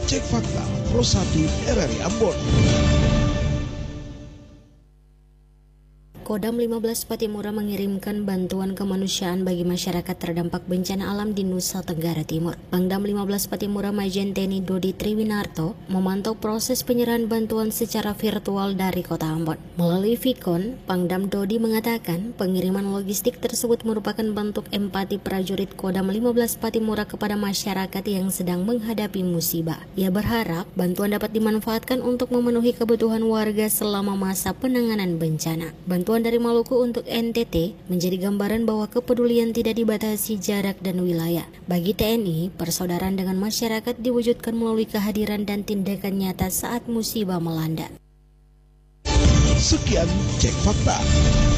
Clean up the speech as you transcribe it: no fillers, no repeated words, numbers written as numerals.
Cek Fakta Pro 1 RRI Ambon. Kodam 15 Patimura mengirimkan bantuan kemanusiaan bagi masyarakat terdampak bencana alam di Nusa Tenggara Timur. Pangdam 15 Patimura Majen TNI Dodi Triwinarto memantau proses penyerahan bantuan secara virtual dari Kota Ambon. Melalui Vicon, Pangdam Dodi mengatakan pengiriman logistik tersebut merupakan bentuk empati prajurit Kodam 15 Patimura kepada masyarakat yang sedang menghadapi musibah. Ia berharap bantuan dapat dimanfaatkan untuk memenuhi kebutuhan warga selama masa penanganan bencana. Bantuan dari Maluku untuk NTT menjadi gambaran bahwa kepedulian tidak dibatasi jarak dan wilayah. Bagi TNI, persaudaraan dengan masyarakat diwujudkan melalui kehadiran dan tindakan nyata saat musibah melanda. Sekian Cek Fakta.